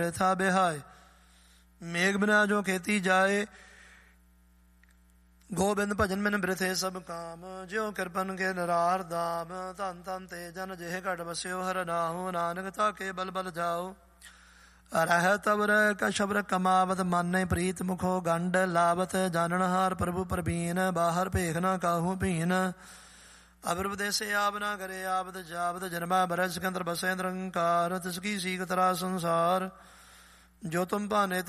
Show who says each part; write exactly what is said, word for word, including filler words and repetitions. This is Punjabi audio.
Speaker 1: ਥਾ ਬਿਹਾਏ। ਮੇਘ ਬਿਨਾ ਜੋ ਖੇਤੀ ਜਾਏ, ਗੋਬਿੰਦ ਭਜਨ ਮਿਨ ਬ੍ਰਿਥੇ ਸਭ ਕਾਮ। ਜਿਉ ਕਿਰਪਨ ਕੇ ਨਰਾਰ ਦਾਮ, ਧਨ ਧਨ ਤੇ ਜਨ ਜਿਹ ਘਟ ਵਸਿਓ ਹਰ ਨਾਹੋ। ਨਾਨਕ ਤਾਕੇ ਬਲ ਬਲ ਜਾਓ, ਰਹਿ ਤਵਰ ਕਸ਼ਬਰ ਕਮਾਵਤ। ਮਾਨੇ ਪ੍ਰੀਤ ਮੁਖੋ ਗੰਡ ਲਾਵਤ, ਜਾਨਣ ਹਾਰ ਪ੍ਰਭੂ ਪ੍ਰਬੀਨ। ਬਾਹਰ ਭੇਖ ਨਾ ਕਾਹੂ ਭੀਨ, ਅਬਰ ਵਿਦੇਸੇ ਆਬ ਨਾ ਕਰੇ ਆਬਦ ਜਾਬਦ। ਜਨਮਾ ਬਰਸ ਸਿਕੰਦਰ ਬਸੇ ਨਿਰੰਕਾਰ, ਤਿਸ ਕੀ ਸੀਖ ਤਰਾ ਸੰਸਾਰ। ਜੋ ਤੁਮ ਭਾਨੇ